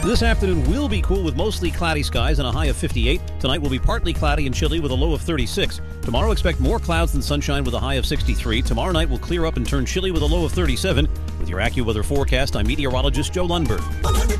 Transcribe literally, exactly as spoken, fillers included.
This afternoon will be cool with mostly cloudy skies and a high of fifty-eight. Tonight will be partly cloudy and chilly with a low of thirty-six. Tomorrow expect more clouds than sunshine with a high of sixty-three. Tomorrow night will clear up and turn chilly with a low of thirty-seven. With your AccuWeather forecast, I'm meteorologist Joe Lundberg.